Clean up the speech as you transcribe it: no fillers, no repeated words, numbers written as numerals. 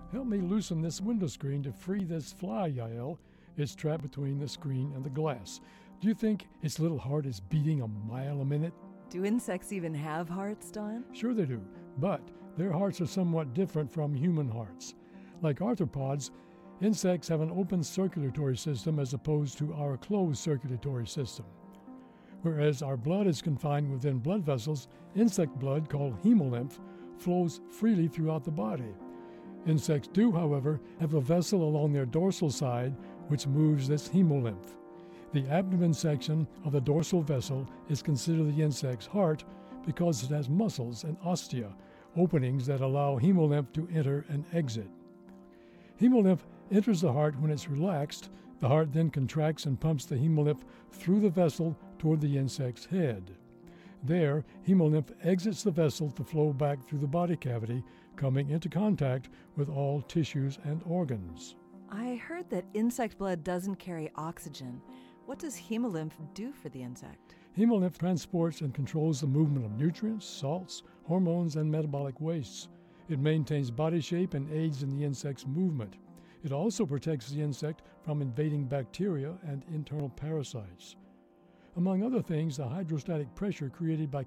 Help me loosen this window screen to free this fly, Yael. It's trapped between the screen and the glass. Do you think its little heart is beating a mile a minute? Do insects even have hearts, Don? Sure they do, but their hearts are somewhat different from human hearts. Like arthropods, insects have an open circulatory system as opposed to our closed circulatory system. Whereas our blood is confined within blood vessels, insect blood, called hemolymph, flows freely throughout the body. Insects do, however, have a vessel along their dorsal side which moves this hemolymph. The abdomen section of the dorsal vessel is considered the insect's heart because it has muscles and ostia, openings that allow hemolymph to enter and exit. Hemolymph enters the heart when it's relaxed. The heart then contracts and pumps the hemolymph through the vessel toward the insect's head. There, hemolymph exits the vessel to flow back through the body cavity, coming into contact with all tissues and organs. I heard that insect blood doesn't carry oxygen. What does hemolymph do for the insect? Hemolymph transports and controls the movement of nutrients, salts, hormones, and metabolic wastes. It maintains body shape and aids in the insect's movement. It also protects the insect from invading bacteria and internal parasites. Among other things, the hydrostatic pressure created by